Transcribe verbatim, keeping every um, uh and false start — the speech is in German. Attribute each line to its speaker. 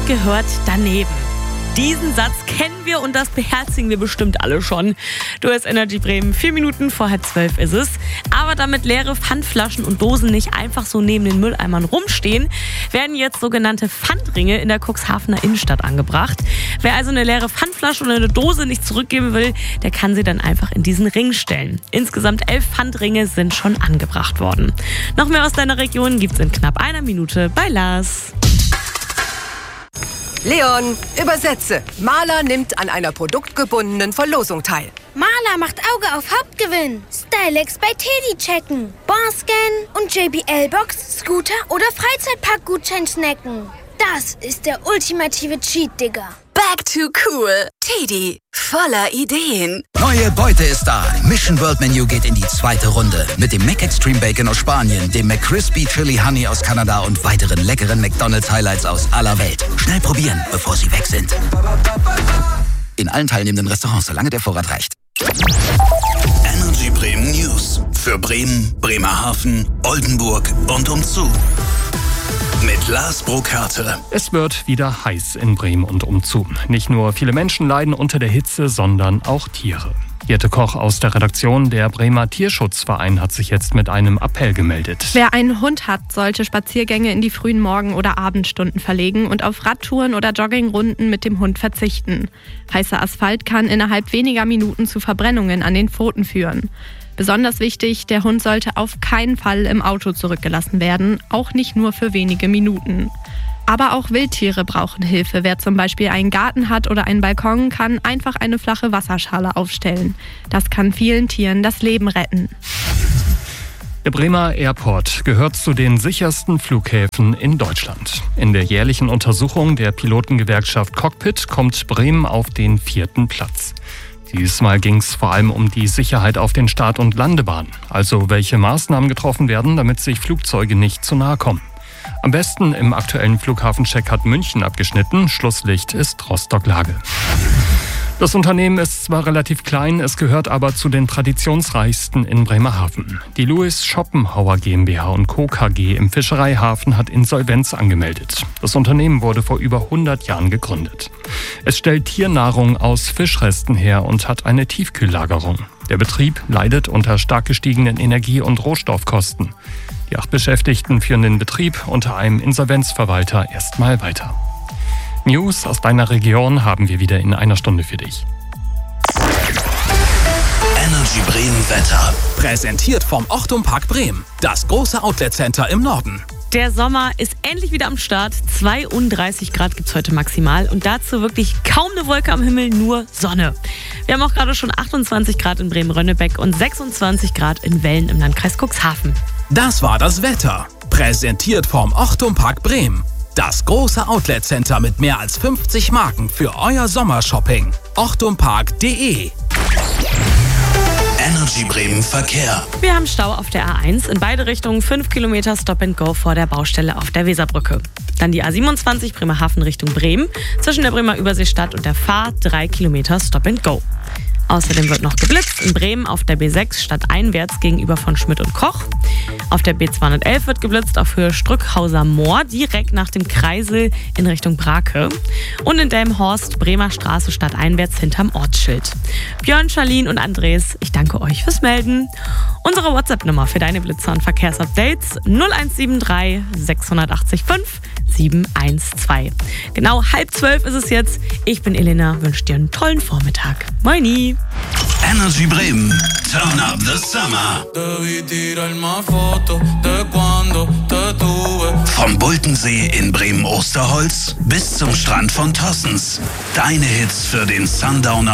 Speaker 1: gehört daneben. Diesen Satz kennen wir und das beherzigen wir bestimmt alle schon. Du hast Energy Bremen, vier Minuten vor halb zwölf ist es. Aber damit leere Pfandflaschen und Dosen nicht einfach so neben den Mülleimern rumstehen, werden jetzt sogenannte Pfandringe in der Cuxhavener Innenstadt angebracht. Wer also eine leere Pfandflasche oder eine Dose nicht zurückgeben will, der kann sie dann einfach in diesen Ring stellen. Insgesamt elf Pfandringe sind schon angebracht worden. Noch mehr aus deiner Region gibt's in knapp einer Minute bei Lars.
Speaker 2: Leon, übersetze. Maler nimmt an einer produktgebundenen Verlosung teil.
Speaker 3: Maler macht Auge auf Hauptgewinn. Stylex bei Teddy checken. Barscan und J B L-Box, Scooter oder Freizeitpark-Gutschein snacken. Das ist der ultimative Cheat, Digga.
Speaker 4: Back to cool. Teddy, voller Ideen.
Speaker 5: Neue Beute ist da. Mission World Menu geht in die zweite Runde. Mit dem Mac Extreme Bacon aus Spanien, dem McCrispy Chili Honey aus Kanada und weiteren leckeren McDonald's Highlights aus aller Welt. Schnell probieren, bevor sie weg sind. In allen teilnehmenden Restaurants, solange der Vorrat reicht.
Speaker 6: Energy Bremen News. Für Bremen, Bremerhaven, Oldenburg und umzu. Mit Lars Burkhardt.
Speaker 7: Es wird wieder heiß in Bremen und umzu. Nicht nur viele Menschen leiden unter der Hitze, sondern auch Tiere. Jette Koch aus der Redaktion der Bremer Tierschutzverein hat sich jetzt mit einem Appell gemeldet.
Speaker 8: Wer einen Hund hat, sollte Spaziergänge in die frühen Morgen- oder Abendstunden verlegen und auf Radtouren oder Joggingrunden mit dem Hund verzichten. Heißer Asphalt kann innerhalb weniger Minuten zu Verbrennungen an den Pfoten führen. Besonders wichtig, der Hund sollte auf keinen Fall im Auto zurückgelassen werden, auch nicht nur für wenige Minuten. Aber auch Wildtiere brauchen Hilfe. Wer zum Beispiel einen Garten hat oder einen Balkon, kann einfach eine flache Wasserschale aufstellen. Das kann vielen Tieren das Leben retten.
Speaker 7: Der Bremer Airport gehört zu den sichersten Flughäfen in Deutschland. In der jährlichen Untersuchung der Pilotengewerkschaft Cockpit kommt Bremen auf den vierten Platz. Diesmal ging es vor allem um die Sicherheit auf den Start- und Landebahnen, also welche Maßnahmen getroffen werden, damit sich Flugzeuge nicht zu nahe kommen. Am besten im aktuellen Flughafencheck hat München abgeschnitten, Schlusslicht ist Rostock-Lage. Das Unternehmen ist zwar relativ klein, es gehört aber zu den traditionsreichsten in Bremerhaven. Die Louis Schopenhauer GmbH und Co. K G im Fischereihafen hat Insolvenz angemeldet. Das Unternehmen wurde vor über hundert Jahren gegründet. Es stellt Tiernahrung aus Fischresten her und hat eine Tiefkühllagerung. Der Betrieb leidet unter stark gestiegenen Energie- und Rohstoffkosten. Die acht Beschäftigten führen den Betrieb unter einem Insolvenzverwalter erstmal weiter. News aus deiner Region haben wir wieder in einer Stunde für dich.
Speaker 6: Energy Bremen Wetter.
Speaker 9: Präsentiert vom Ochtum Park Bremen. Das große Outlet-Center im Norden.
Speaker 1: Der Sommer ist endlich wieder am Start. zweiunddreißig Grad gibt es heute maximal und dazu wirklich kaum eine Wolke am Himmel, nur Sonne. Wir haben auch gerade schon achtundzwanzig Grad in Bremen-Rönnebeck und sechsundzwanzig Grad in Wellen im Landkreis Cuxhaven.
Speaker 9: Das war das Wetter. Präsentiert vom Ochtum Park Bremen. Das große Outlet-Center mit mehr als fünfzig Marken für euer Sommershopping. ochtumpark punkt de.
Speaker 6: Energy Bremen Verkehr.
Speaker 1: Wir haben Stau auf der A eins. In beide Richtungen fünf Kilometer Stop and Go vor der Baustelle auf der Weserbrücke. Dann die A siebenundzwanzig Bremerhaven Richtung Bremen. Zwischen der Bremer Überseestadt und der Fahr drei Kilometer Stop and Go. Außerdem wird noch geblitzt in Bremen auf der B sechs stadteinwärts gegenüber von Schmidt und Koch. Auf der B zweihundertelf wird geblitzt auf Höhe Strückhauser Moor, direkt nach dem Kreisel in Richtung Brake. Und in Delmenhorst Bremer Straße stadteinwärts hinterm Ortsschild. Björn, Charlene und Andres, ich danke euch fürs Melden. Unsere WhatsApp-Nummer für deine Blitzer und Verkehrsupdates null eins sieben drei sechs acht fünf sieben eins zwei. Genau halb zwölf ist es jetzt. Ich bin Elena, wünsche dir einen tollen Vormittag. Moini!
Speaker 6: Energy Bremen. Turn up the summer. Vom Bultensee in Bremen-Osterholz bis zum Strand von Tossens. Deine Hits für den Sundowner